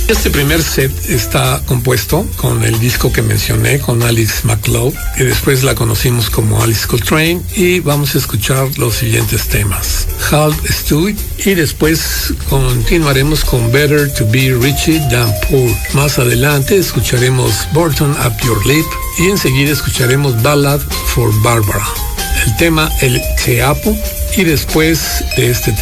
Este primer set está compuesto con el disco que mencioné, con Alice McLeod, que después la conocimos como Alice Coltrane, y vamos a escuchar los siguientes temas: Halt Stewie, y después continuaremos con Better to be Richie Than Poor. Más adelante escucharemos Burton Up Your Lip y enseguida escucharemos Ballad for Barbara, el tema El Cheapo, y después de este